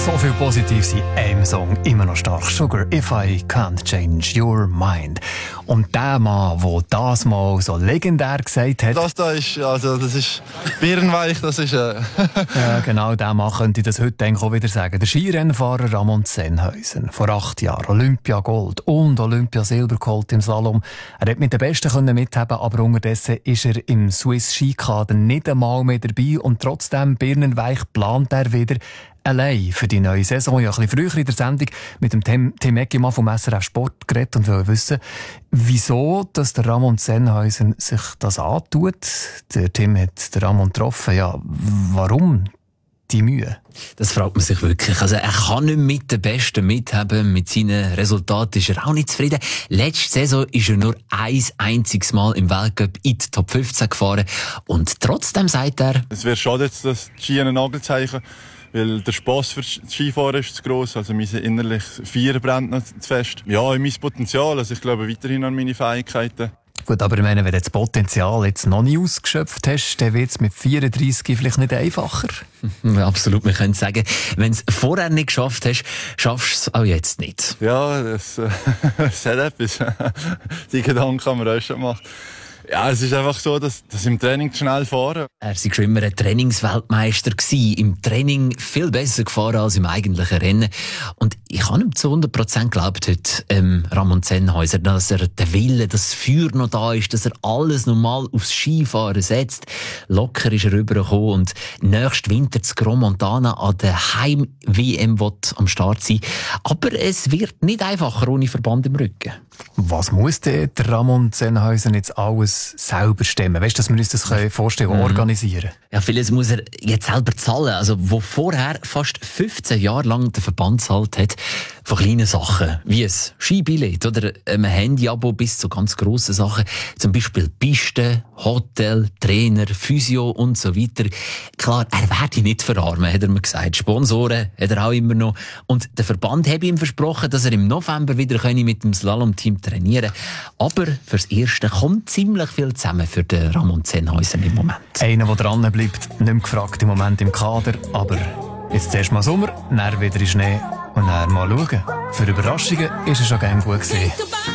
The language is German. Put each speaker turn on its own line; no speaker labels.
So viel Positives in einem Song, immer noch stark. Sugar, If I Can't Change Your Mind. Und der Mann, der das mal so legendär gesagt hat...
Das ist birnenweich, das ist...
Ja, genau, der Mann könnte das heute auch wieder sagen. Der Skirennfahrer Ramon Sennhäusen. Vor 8 Jahren Olympia Gold und Olympia Silber geholt im Slalom. Er hat mit den Besten mithaben, aber unterdessen ist er im Swiss Skikader nicht einmal mehr dabei. Und trotzdem birnenweich plant er wieder allein für die neue Saison. Ich habe ein bisschen früher in der Sendung mit dem Tim Eckimann vom SRF Sport geredet und wollte wissen, wieso dass der Ramon Sennhäusen sich das antut. Der Tim hat den Ramon getroffen. Ja, warum die Mühe?
Das fragt man sich wirklich. Also, er kann nicht mit den Besten mithaben. Mit seinen Resultaten ist er auch nicht zufrieden. Letzte Saison ist er nur ein einziges Mal im Weltcup in die Top 15 gefahren. Und trotzdem sagt er,
es wäre schade, jetzt das Ski ein Nagelzeichen, weil der Spass für das Skifahren ist zu gross. Also mein innerlich Feier brennt noch zu fest. Ja, in mein Potenzial. Also ich glaube weiterhin an meine Fähigkeiten.
Gut, aber ich meine, wenn du das Potenzial jetzt noch nie ausgeschöpft hast, dann wird es mit 34 vielleicht nicht einfacher.
Absolut, wir können sagen, wenn du es vorher nicht geschafft hast, schaffst du es auch jetzt nicht.
Ja, das hat etwas. Die Gedanken haben wir auch schon gemacht. Ja, es ist einfach so, dass im Training schnell fahren.
Er war schon immer ein Trainingsweltmeister gewesen. Im Training viel besser gefahren als im eigentlichen Rennen. Und ich habe ihm zu 100% geglaubt heute, Ramon Sennhäuser, dass er den Wille, das Feuer noch da ist, dass er alles normal aufs Skifahren setzt. Locker ist er rübergekommen und nächsten Winter zu Gromontana an der Heim-WM am Start sein. Aber es wird nicht einfacher ohne Verband im Rücken.
Was muss der Ramon Sennhäuser jetzt alles selber stemmen? Weißt du, dass wir uns das vorstellen können, organisieren?
Ja, vieles muss er jetzt selber zahlen. Also, wo vorher fast 15 Jahre lang der Verband zahlt hat, von kleinen Sachen, wie ein Skibillett oder ein Handy-Abo bis zu ganz grossen Sachen. Zum Beispiel Piste, Hotel, Trainer, Physio und so weiter. Klar, er werde nicht verarmen, hat er mir gesagt. Sponsoren hat er auch immer noch. Und der Verband hat ihm versprochen, dass er im November wieder mit dem Slalom-Team trainieren kann. Aber fürs Erste kommt ziemlich viel zusammen für den Ramon Sennhäuser im Moment.
Einer, der dran bleibt, nicht mehr gefragt im Moment im Kader, aber jetzt zuerst mal Sommer, dann wieder in Schnee und dann mal schauen. Für Überraschungen ist er schon gerne gut gewesen.